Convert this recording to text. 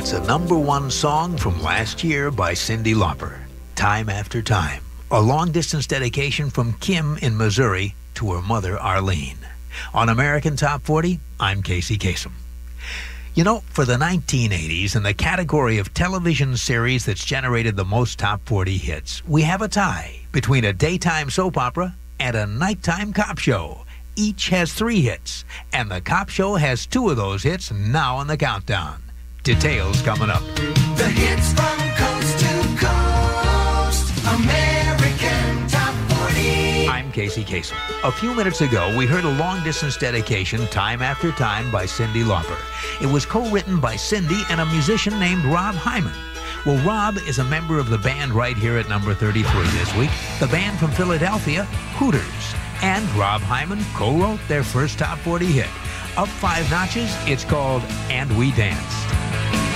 That's a #1 song from last year by Cyndi Lauper, Time After Time. A long-distance dedication from Kim in Missouri to her mother, Arlene. On American Top 40, I'm Casey Kasem. You know, for the 1980s, in the category of television series that's generated the most top 40 hits, we have a tie between a daytime soap opera and a nighttime cop show. Each has 3 hits, and the cop show has 2 of those hits now on the countdown. Details coming up. The hits from coast to coast, American Top 40. I'm Casey Kasem. A few minutes ago, we heard a long-distance dedication, Time After Time, by Cyndi Lauper. It was co-written by Cyndi and a musician named Rob Hyman. Well, Rob is a member of the band right here at number 33 this week, the band from Philadelphia, Hooters. And Rob Hyman co-wrote their first top 40 hit. Up 5 notches, it's called And We Danced.